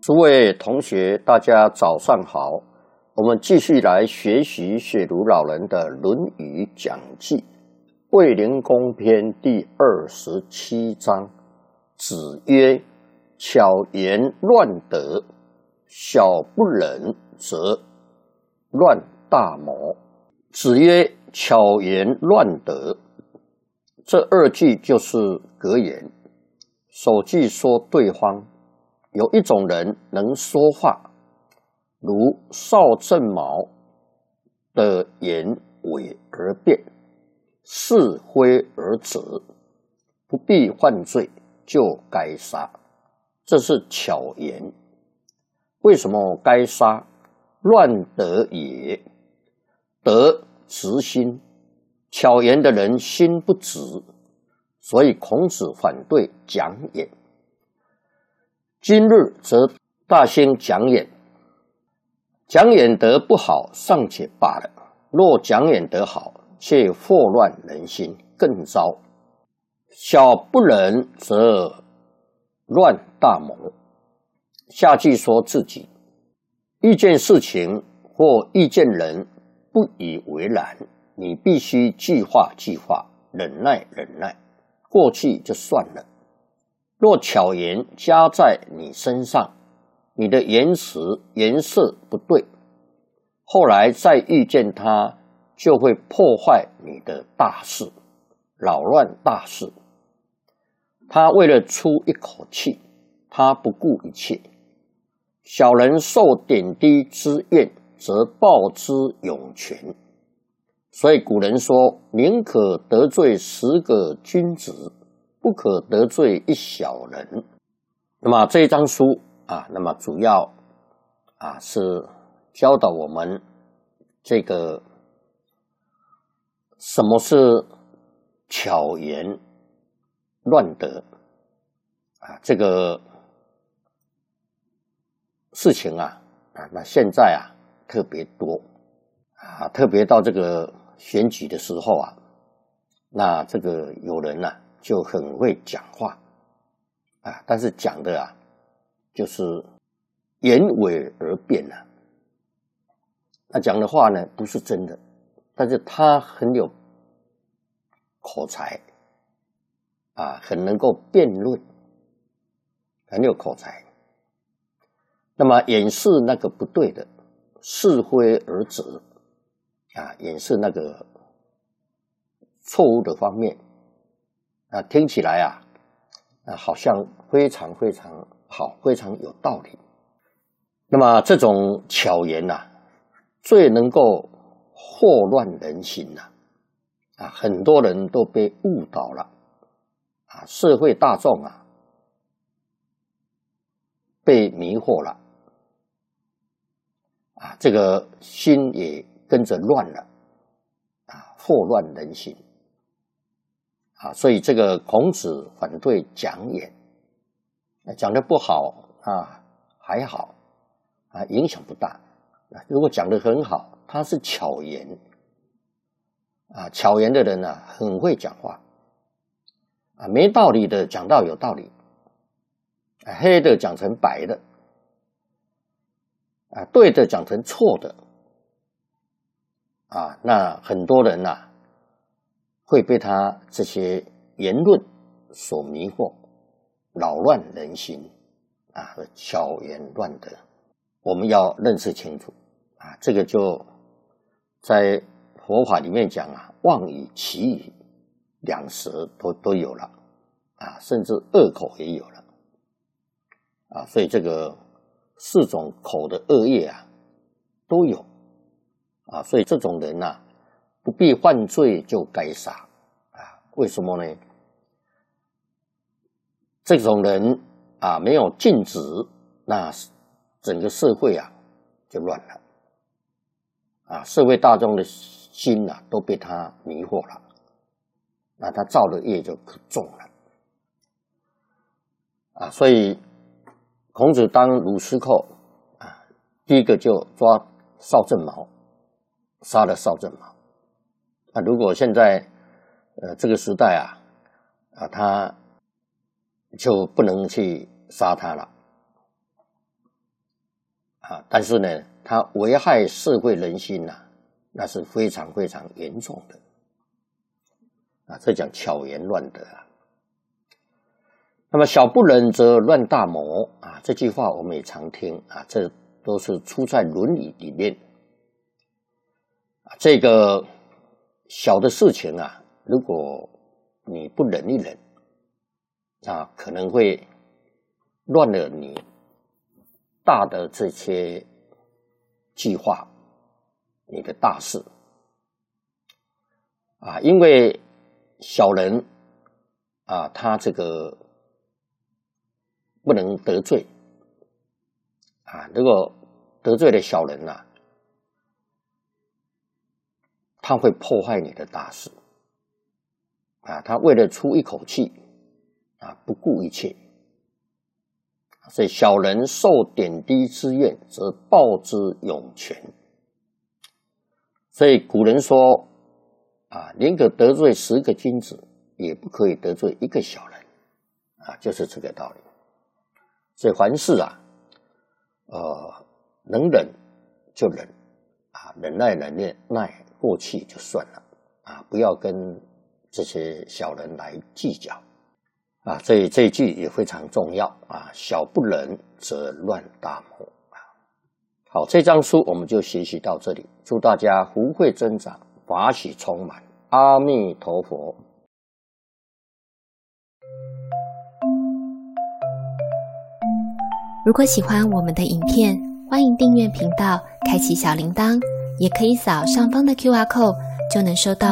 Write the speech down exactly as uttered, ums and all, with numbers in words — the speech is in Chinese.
诸位同学，大家早上好。我们继续来学习雪庐老人的《论语讲记》卫灵公篇第二十七章。子曰：“巧言乱德，小不忍则乱大谋。”子曰：“巧言乱德。”这二句就是格言。首句说对方有一种人能说话，如邵正毛的言伪而辩，是非而止，不必犯罪，就该杀。这是巧言。为什么该杀？乱德也。德直心，巧言的人心不直，所以孔子反对讲演。今日则大兴讲演，讲演得不好尚且罢了，若讲演得好，却祸乱人心，更糟。小不忍则乱大谋。下句说自己遇见事情或遇见人不以为然，你必须计划计划，忍耐忍耐，过去就算了。若巧言加在你身上，你的言辞颜色不对，后来再遇见他，就会破坏你的大事，扰乱大事。他为了出一口气，他不顾一切。小人受点滴之怨，则报之涌泉。所以古人说，宁可得罪十个君子，不可得罪一小人。那么这一章书啊，那么主要啊是教导我们这个什么是巧言乱德啊，这个事情啊啊，那现在啊特别多啊，特别到这个选举的时候啊，那这个有人啊就很会讲话啊，但是讲的啊就是言伪而辩啊。那讲的话呢不是真的，但是他很有口才啊，很能够辩论，很有口才。那么掩饰那个不对的，是非而止啊，掩饰那个错误的方面啊，听起来啊，啊好像非常非常好，非常有道理。那么这种巧言呐、啊，最能够祸乱人心呐、啊，啊，很多人都被误导了啊，社会大众啊被迷惑了啊，这个心也跟着乱了啊，祸乱人心。啊，所以这个孔子反对讲演，讲得不好啊，还好啊，影响不大。如果讲得很好，他是巧言啊，巧言的人呢、啊，很会讲话啊，没道理的讲到有道理，啊、黑的讲成白的，啊，对的讲成错的，啊，那很多人呐、啊。会被他这些言论所迷惑，扰乱人心啊，巧言乱德。我们要认识清楚啊，这个就在佛法里面讲啊，妄语、绮语、两舌都都有了啊，甚至恶口也有了啊，所以这个四种口的恶业啊都有啊，所以这种人啊。不必犯罪就该杀啊？为什么呢？这种人啊没有禁止，那整个社会啊就乱了啊，社会大众的心啊都被他迷惑了，那他造的业就可重了啊。所以孔子当鲁司寇啊，第一个就抓邵正毛，杀了邵正毛。啊，如果现在呃这个时代啊啊，他就不能去杀他了啊，但是呢，它危害社会人心呐、啊，那是非常非常严重的啊，这讲巧言乱德啊。那么小不忍则乱大谋啊，这句话我们也常听啊，这都是出在《论语》里面。啊，这个小的事情啊，如果你不忍一忍啊，可能会乱了你大的这些计划，你的大事啊，因为小人啊，他这个不能得罪啊，如果得罪了小人啊，他会破坏你的大事啊，他为了出一口气啊，不顾一切。所以小人受点滴之怨，则报之涌泉。所以古人说啊，宁可得罪十个君子，也不可以得罪一个小人啊，就是这个道理。所以凡事啊，呃，能忍就忍啊，忍耐忍耐过去就算了啊，不要跟这些小人来计较。啊，这这一句也非常重要啊！小不忍则乱大谋啊！好，这章书我们就学习到这里，祝大家福慧增长，法喜充满，阿弥陀佛。 如果喜欢我们的影片，欢迎订阅频道，开启小铃铛，也可以扫上方的 Q R code，就能收到